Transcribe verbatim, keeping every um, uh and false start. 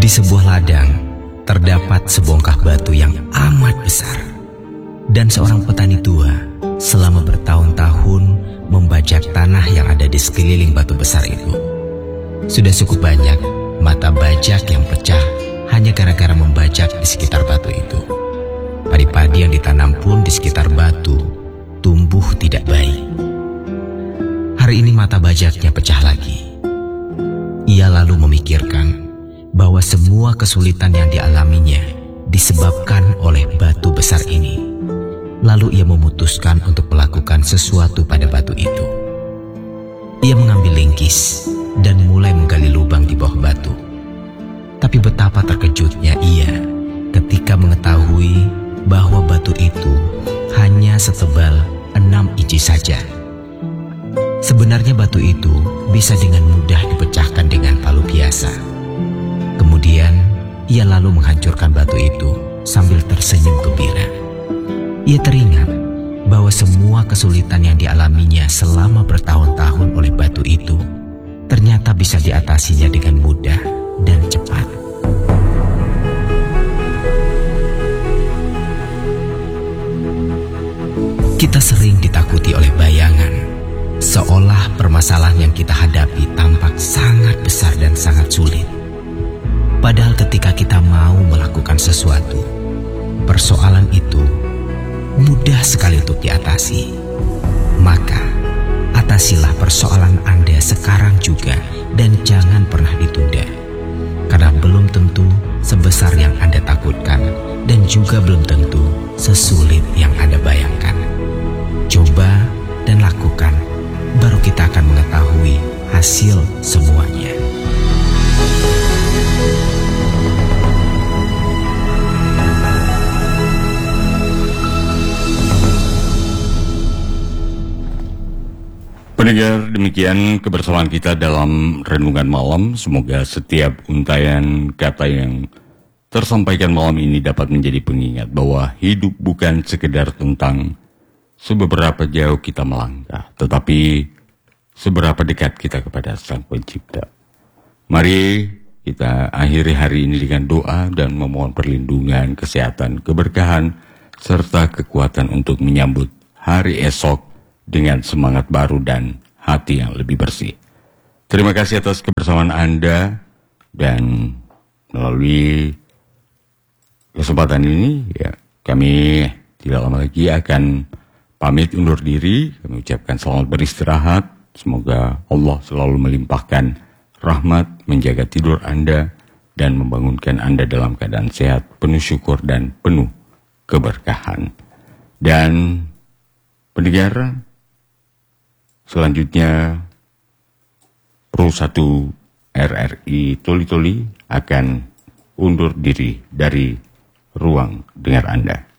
Di sebuah ladang, terdapat sebongkah batu yang amat besar. Dan seorang petani tua selama bertahun-tahun membajak tanah yang ada di sekeliling batu besar itu. Sudah cukup banyak mata bajak yang pecah hanya gara-gara membajak di sekitar batu itu. Padi-padi yang ditanam pun di sekitar batu tumbuh tidak baik. Hari ini mata bajaknya pecah lagi. Ia lalu memikirkan bahwa semua kesulitan yang dialaminya disebabkan oleh batu besar ini. Lalu ia memutuskan untuk melakukan sesuatu pada batu itu. Ia mengambil lingkis dan mulai menggali lubang di bawah batu. Tapi betapa terkejutnya ia ketika mengetahui bahwa batu itu hanya setebal enam inci saja. Sebenarnya batu itu bisa dengan mudah dipecahkan dengan palu biasa. Kemudian ia lalu menghancurkan batu itu sambil tersenyum gembira. Ia teringat bahwa semua kesulitan yang dialaminya selama bertahun-tahun oleh batu itu ternyata bisa diatasinya dengan mudah dan cepat. Kita sering ditakuti oleh bayangan, seolah permasalahan yang kita hadapi tampak sangat besar dan sangat sulit. Padahal ketika kita mau melakukan sesuatu, persoalan itu mudah sekali untuk diatasi. Maka, atasilah persoalan Anda sekarang juga dan jangan pernah ditunda. Karena belum tentu sebesar yang Anda takutkan dan juga belum tentu sesulit yang Anda bayangkan. Coba dan lakukan, baru kita akan mengetahui hasil semuanya. Pendengar, demikian kebersamaan kita dalam Renungan Malam. Semoga setiap untayan kata yang tersampaikan malam ini dapat menjadi pengingat bahwa hidup bukan sekedar tentang seberapa jauh kita melangkah, tetapi seberapa dekat kita kepada Sang Pencipta. Mari kita akhiri hari ini dengan doa dan memohon perlindungan, kesehatan, keberkahan, serta kekuatan untuk menyambut hari esok dengan semangat baru dan hati yang lebih bersih. Terima kasih atas kebersamaan Anda, dan melalui kesempatan ini ya kami tidak lama lagi akan pamit undur diri. Kami ucapkan selamat beristirahat. Semoga Allah selalu melimpahkan rahmat, menjaga tidur Anda, dan membangunkan Anda dalam keadaan sehat, penuh syukur dan penuh keberkahan. Dan pendengar, selanjutnya Pro satu R R I Toli Toli akan undur diri dari ruang dengar Anda.